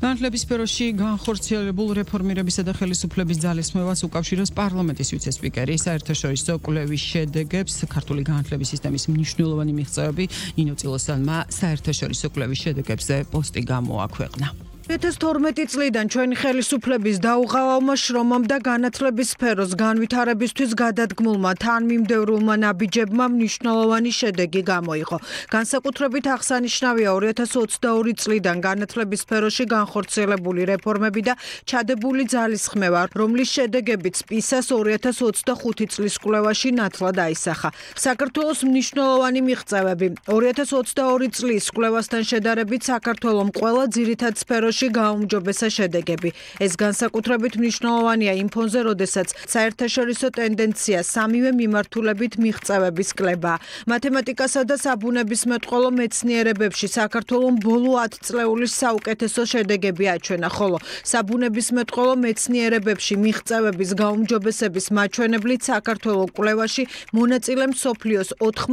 განათლების სფეროში განხორციელებულ რეფორმირებისა და ხელისუფლების ძალისხმევას უკავშიროს პარლამენტის ვიცე-სპიკერი. საერთაშორისო კვლევის შედეგებს ქართული განათლების სისტემის მნიშვნელოვანი მიღწევები ნინო წილოსანმა საერთაშორისო კვლევის შედეგებზე პოსტი გამოაქვეყნა. 2012 წლიდან ჩვენი ხელისუფლების დაუღალავმა შრომამ და განათლების სფეროს განვითარებისთვის გადადგმულმა თანმიმდევრულმა ნაბიჯებმა მნიშვნელოვანი შედეგი გამოიღო. განსაკუთრებით აღსანიშნავია 2022 წლიდან განათლების სფეროში განხორციელებული რეფორმები და ჩადებული ძალისხმევა, რომლის შედეგებიც PISA-ს 2025 წლის კვლევაში ნათლად აისახა. საქართველოს მნიშვნელოვანი მიღწევები 2022 წლის კვლევასთან შედარებით საქართველომ ყველა ძირითად სფეროში გაუმჯობესა შედეგები. ეს განსაკუთრებით მნიშვნელოვანია იმ ფონზე, როდესაც საერთაშორისო ტენდენცია სამივე მიმართულებით მიღწევების კლებაა. მათემატიკასა და საბუნებისმეტყველო მეცნიერებებში საქართველომ ბოლო 10 წლეულის საუკეთესო შედეგები აჩვენა, ხოლო საბუნებისმეტყველო მეცნიერებებში მიღწევების გაუმჯობესების მაჩვენებლით საქართველოს კვლევაში მონაწილე მსოფლიოს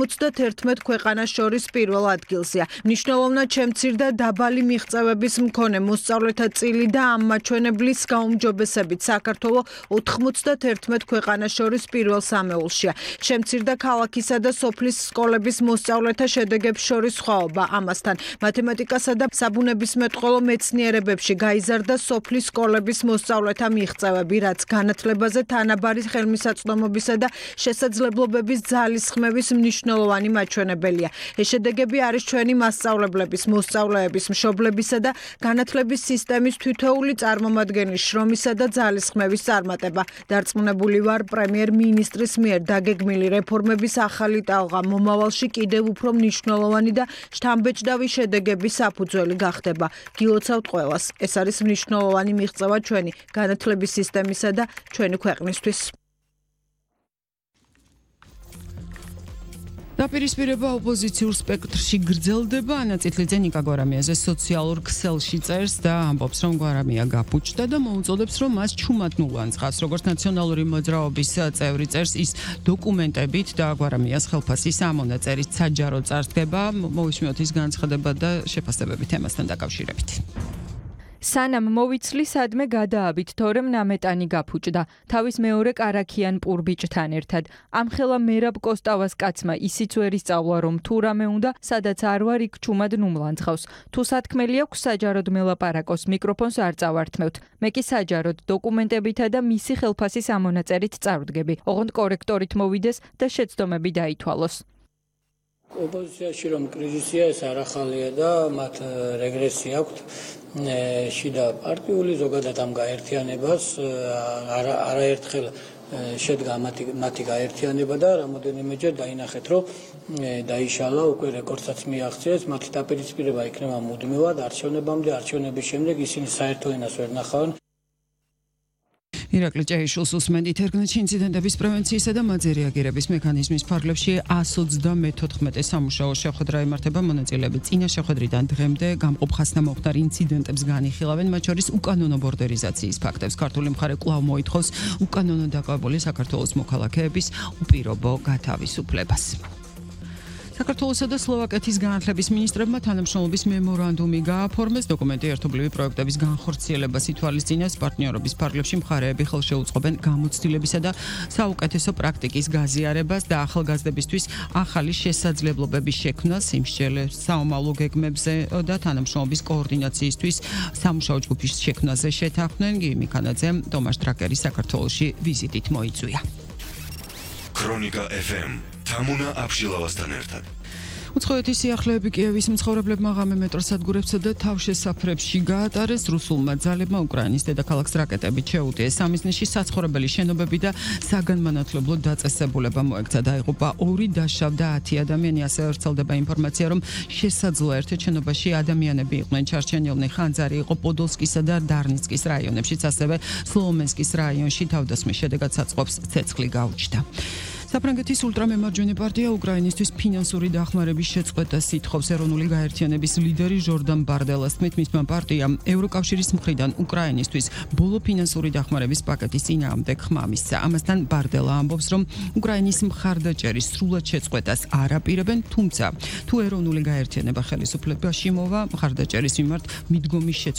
91 ქვეყანას შორის პირველ ადგილზეა. მნიშვნელოვნად შემცირდა დაბალი მიღწევების მქონე მოსწავლეთა წილი და ამ მაჩვენებლის გაუმჯობესებით საქართველოს 91 ქვეყანას შორის პირველ სამეულშია. შემცირდა ქალაქისა და სოფლის სკოლების მოსწავლეთა შედეგებს შორის სხვაობა. ამასთან მათემატიკასა და საბუნებისმეტყველო მეცნიერებებში გაიზარდა სოფლის სკოლების მოსწავლეთა მიღწევები, რაც განათლებაზე თანაბარი ხელმისაწვდომობისა და შესაძლებლობების ძალისხმევის მნიშვნელოვანი მაჩვენებელია. ეს შედეგები არის ჩვენი მასწავლებლების, მოსწავლეების, მშობლებისა და განათლების სისტემის თითოეული წარმომადგენლის შრომისა და ძალისხმევის წარმატება. დარწმუნებული ვარ, პრემიერ-მინისტრის მიერ დაგეგმილი რეფორმების ახალი ტალღა მომავალში კიდევ უფრო მნიშვნელოვანი და შთამბეჭდავი შედეგების საფუძველი გახდება. გილოცავთ ყველას. ეს არის მნიშვნელოვანი მიღწევა ჩვენი განათლების სისტემისა და ჩვენი ქვეყნისთვის. დაპირისპირება ოპოზიციურ სპექტრში გრძელდება. ანა წითლიძე ნიკა გვარამიაზე სოციალურ ქსელში წერს და ამბობს, რომ გვარამია გაფუჭდა და მოუწოდებს, რომ მას ჩუმად ნულანძღავს. როგორც ნაციონალური მოძრაობის წევრი წერს, ის დოკუმენტებით და გვარამიას ხელფასის ამონაწერით საჯარო წარსდგება. მოვისმინოთ ის განცხადება და შეფასებები თემასთან დაკავშირებით. სანამ მოვიცლი სადმე გადააბით, თორემ ნამეტანი გაფუჭდა. თავის მეორე კარაქიან პურბიჭთან ერთად. ამხელა მერაბ კოსტავას კაცმა ისიც ვერ ისწავლა, რომ თუ რამე უნდა, სადაც არ ვარ, იქ ჩუმად ნუმლანძღავს. თუ სათქმელი აქვს საჯაროდ მელაპარაკოს, მიკროფონს არ წავართმევთ. მე კი საჯაროდ დოკუმენტებითა და მისი ხელფასის ამონაწერით წარვდგები. ოღონდ კორექტორით მოვიდეს და შეცდომები დაითვალოს. ოპოზიციაში რომ კრიზისია, ეს არ ახალია და მათ რეგრესია აქვთ. შიდა პარტიული ზოგადად ამ გაერთიანებას არაერთხელ შედგა მათი გაერთიანება და რამოდენიმეჯერ დაინახეთ, რომ დაიშალა, უკვე რეკორდსაც მიაღწიეს, მათი დაპირისპირება იქნება მუდმივად არჩევნებამდე, არჩევნების შემდეგ ისინი საერთო ენას ვერ ნახავენ. ირაკლი ჭეიშვილს უსმენთ ერთგნეთში ინციდენტების პრევენციისა და მათზე რეაგირების მექანიზმის ფარგლებში 134 სამუშაო შეხვედრა იმართება. მონაწილეები წინა შეხვედრიდან დღემდე გამყოფ ხასნამოხდარ ინციდენტებს განიხილავენ, მათ შორის უკანონო ბორდერიზაციის ფაქტებს. ქართული მხარე კვლავ მოითხოვს უკანონო დაკვებული საქართველოს მოქალაქეების უპირობო გათავისუფლებას. საქართველოსა და სლოვაკეთის განათლების მინისტრებმა თანამშრომლობის მემორანდუმი გააფორმეს. დოკუმენტი ერთობლივი პროექტების განხორციელებას ითვალისწინებს. პარტნიორობის ფარგლებში მხარეები ხელშეუწყობენ გამოცდილებისა და საუკეთესო პრაქტიკის გაზიარებას და ახალგაზრდებისთვის ახალი შესაძლებლობების შექმნას, იმსჯელე საომალო გეგმებზე და თანამშრომლობის კოორდინაციისთვის სამუშაო ჯგუფის შექმნაზე შეთანხმდნენ. გიიმი ქანაძემ ტომაშ დრაკერის საქართველოში ვიზიტით მოიწვია. ქრონიკა FM თამუნა აბშილავასთან ერთად. უცხოეთის სიახლეები კიევის მცხოვრებლებმა ღამე მეტროსადგურებსა და თავშესაფრებში გაატარეს. რუსულმა ძალებმა უკრაინის დედაქალაქს რაკეტებით შეუტიეს. სამიზნეში საცხოვრებელი შენობები და საგანმანათლებლო დაწესებულება მოექცა. დაიღუპა 2 დაშავდა და 10 ადამიანი. ასევე ვრცელდება ინფორმაცია, რომ შესაძლოა ერთ შენობაში ადამიანები იყვნენ ჩარჩენილნი. ხანძარი იყო პოდოლსკისა და დარნიცკის რაიონებშიც, ასევე სლოვენსკის რაიონში. თავდასხმის შედეგად საწყობს ცეცხლი გაუჩნდა. საფრანგეთის ულტრამემარჯვენე პარტია უკრაინისთვის ფინანსური დახმარების შეწყვეტას ითხოვს. ეროვნული გაერთიანების ლიდერი ჟორდან ბარდელას თქმით, მისმა პარტიამ ევროკავშირის მხრიდან უკრაინისთვის ბოლო ფინანსური დახმარების პაკეტის წინააღმდეგ ხმა მისცა. ამასთან ბარდელა ამბობს, რომ უკრაინის მხარდაჭერის სრულად შეწყვეტას არ აპირებენ, თუმცა თუ ეროვნული გაერთიანება ხელისუფლებაში მოვა, მხარდაჭერის მიმართ მიდგომის